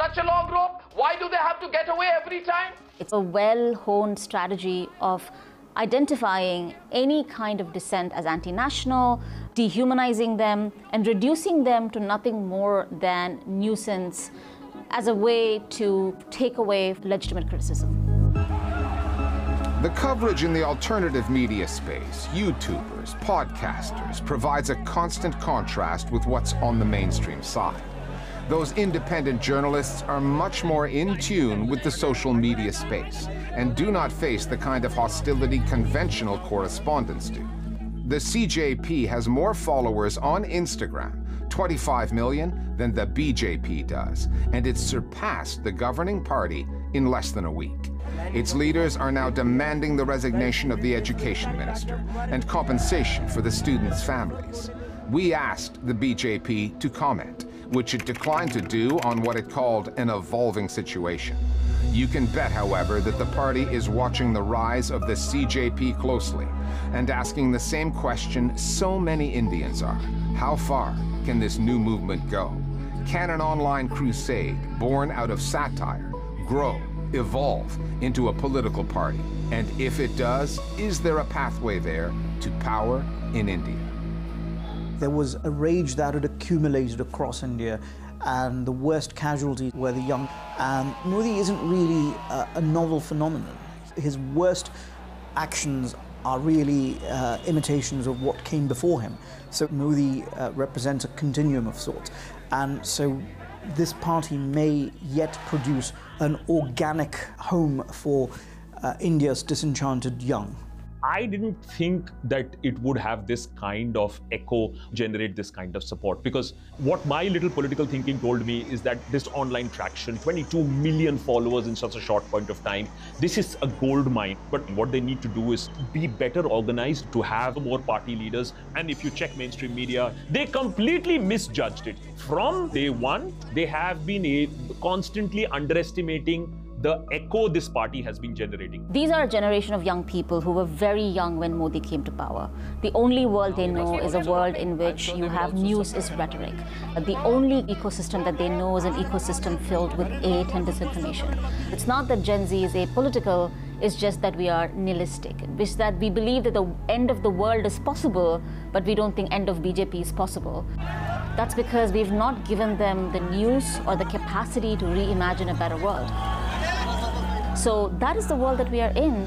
such a long rope? Why do they have to get away every time? It's a well-honed strategy of identifying any kind of dissent as anti-national, dehumanizing them, and reducing them to nothing more than nuisance as a way to take away legitimate criticism. The coverage in the alternative media space, YouTubers, podcasters, provides a constant contrast with what's on the mainstream side. Those independent journalists are much more in tune with the social media space and do not face the kind of hostility conventional correspondents do. The CJP has more followers on Instagram, 25 million, than the BJP does, and it's surpassed the governing party in less than a week. Its leaders are now demanding the resignation of the education minister and compensation for the students' families. We asked the BJP to comment, which it declined to do on what it called an evolving situation. You can bet, however, that the party is watching the rise of the CJP closely and asking the same question so many Indians are. How far can this new movement go? Can an online crusade born out of satire grow, evolve into a political party? And if it does, is there a pathway there to power in India? There was a rage that had accumulated across India, and the worst casualties were the young. And Modi isn't really a novel phenomenon. His worst actions are really imitations of what came before him. So Modi represents a continuum of sorts. And so this party may yet produce an organic home for India's disenchanted young. I didn't think that it would have this kind of echo, generate this kind of support, because what my little political thinking told me is that this online traction, 22 million followers in such a short point of time, this is a gold mine. But what they need to do is be better organized, to have more party leaders. And if you check mainstream media, they completely misjudged it. From day one, they have been constantly underestimating the echo this party has been generating. These are a generation of young people who were very young when Modi came to power. The only world they know is a world in which you have news is rhetoric. The only ecosystem that they know is an ecosystem filled with hate and disinformation. It's not that Gen Z is apolitical, it's just that we are nihilistic. It's that we believe that the end of the world is possible, but we don't think end of BJP is possible. That's because we've not given them the news or the capacity to reimagine a better world. So that is the world that we are in.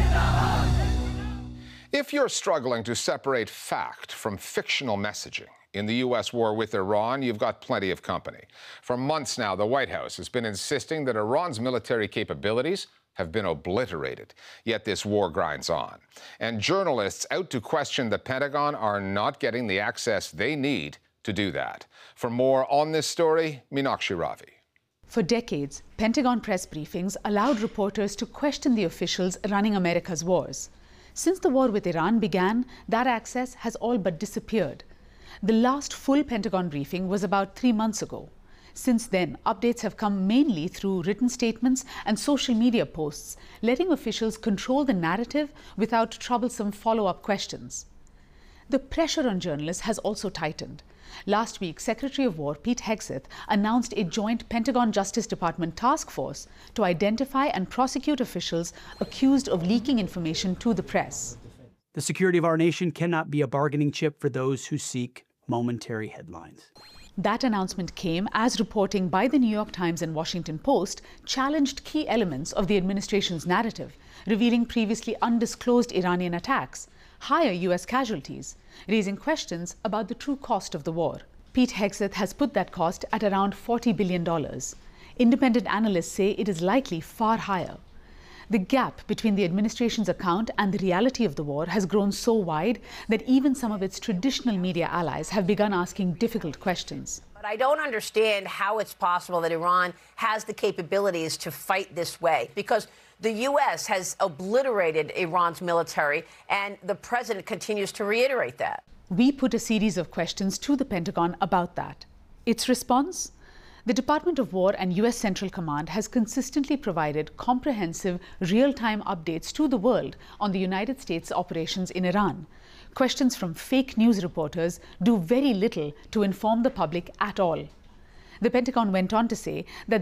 If you're struggling to separate fact from fictional messaging in the U.S. war with Iran, you've got plenty of company. For months now, the White House has been insisting that Iran's military capabilities have been obliterated. Yet this war grinds on. And journalists out to question the Pentagon are not getting the access they need to do that. For more on this story, Meenakshi Ravi. For decades, Pentagon press briefings allowed reporters to question the officials running America's wars. Since the war with Iran began, that access has all but disappeared. The last full Pentagon briefing was about 3 months ago. Since then, updates have come mainly through written statements and social media posts, letting officials control the narrative without troublesome follow-up questions. The pressure on journalists has also tightened. Last week, Secretary of War Pete Hegseth announced a joint Pentagon Justice Department task force to identify and prosecute officials accused of leaking information to the press. The security of our nation cannot be a bargaining chip for those who seek momentary headlines. That announcement came as reporting by the New York Times and Washington Post challenged key elements of the administration's narrative, revealing previously undisclosed Iranian attacks, higher U.S. casualties, raising questions about the true cost of the war. Pete Hegseth has put that cost at around $40 billion. Independent analysts say it is likely far higher. The gap between the administration's account and the reality of the war has grown so wide that even some of its traditional media allies have begun asking difficult questions. But I don't understand how it's possible that Iran has the capabilities to fight this way, because the U.S. has obliterated Iran's military, and the president continues to reiterate that. We put a series of questions to the Pentagon about that. Its response? The Department of War and U.S. Central Command has consistently provided comprehensive, real-time updates to the world on the United States' operations in Iran. Questions from fake news reporters do very little to inform the public at all. The Pentagon went on to say that